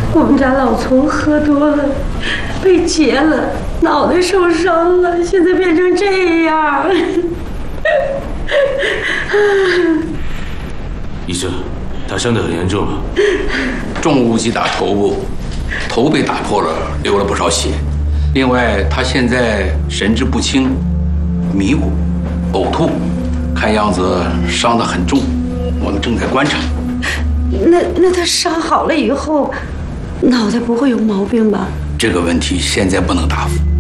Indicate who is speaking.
Speaker 1: 我们家老丛喝多了，被劫了，脑袋受伤了，现在变成这样。
Speaker 2: 医生，他伤得很严重啊，
Speaker 3: 重物击打头部，头被打破了，流了不少血。另外，他现在神志不清、迷糊、呕吐，看样子伤得很重，我们正在观察。
Speaker 1: 那他伤好了以后，脑袋不会有毛病吧？
Speaker 3: 这个问题现在不能答复。